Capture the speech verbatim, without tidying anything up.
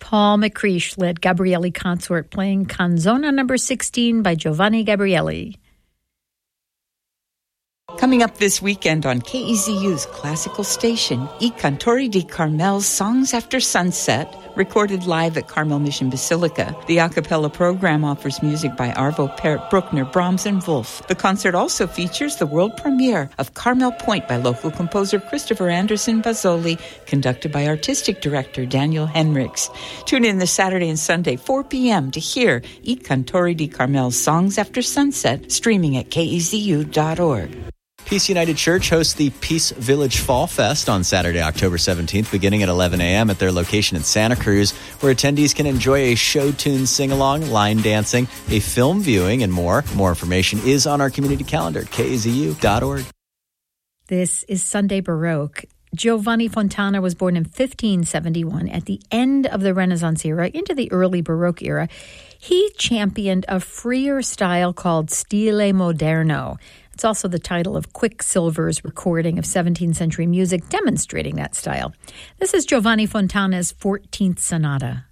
Paul McCreish led Gabrielli Consort playing Canzona number sixteen by Giovanni Gabrielli. Coming up this weekend on K E Z U's classical station, I Cantori di Carmel's Songs After Sunset, recorded live at Carmel Mission Basilica. The a cappella program offers music by Arvo Pärt, Bruckner, Brahms, and Wolf. The concert also features the world premiere of Carmel Point by local composer Christopher Anderson Bazzoli, conducted by artistic director Daniel Henriks. Tune in this Saturday and Sunday, four p.m. to hear I Cantori di Carmel's Songs After Sunset, streaming at K E Z U dot org. Peace United Church hosts the Peace Village Fall Fest on Saturday, October seventeenth, beginning at eleven a.m. at their location in Santa Cruz, where attendees can enjoy a show tune sing-along, line dancing, a film viewing, and more. More information is on our community calendar at K E Z U dot org. This is Sunday Baroque. Giovanni Fontana was born in fifteen seventy-one at the end of the Renaissance era into the early Baroque era. He championed a freer style called Stile Moderno. It's also the title of Quicksilver's recording of seventeenth century music demonstrating that style. This is Giovanni Fontana's fourteenth Sonata.